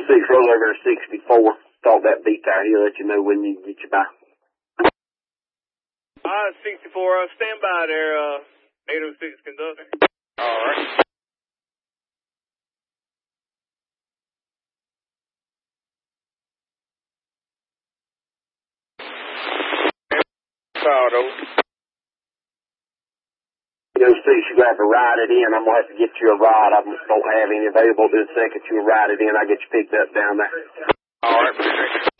roll over to 64. Thought that beat there. He'll let you know when you get your by. 64, stand by there, 806 conductor. All right. Auto. 806, you got to ride it in. I'm going to have to get you a ride. I don't have any available this second. You'll ride it in. I'll get you picked up down there. All right.